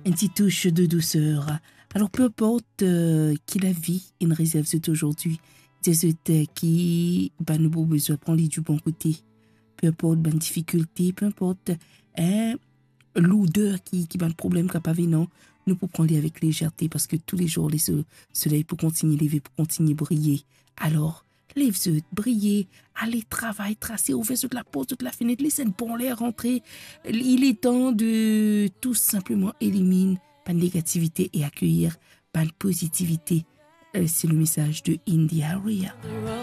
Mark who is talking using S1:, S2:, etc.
S1: une petite touche de douceur. Alors, peu importe qui la vie, une réserve c'est aujourd'hui, c'est ce qui nous a besoin de prendre du bon côté. Peu importe la difficulté, peu importe l'odeur qui va le problème capable non, nous pouvons prendre avec légèreté parce que tous les jours le soleil peut continuer lever, pour continuer briller. Alors, lève-se, briller, allez travailler, tracer, ouvrir toute la porte, toute la fenêtre, laissez le bon l'air rentrer. Il est temps de tout simplement éliminer la négativité et accueillir la positivité. C'est le message de India Aria.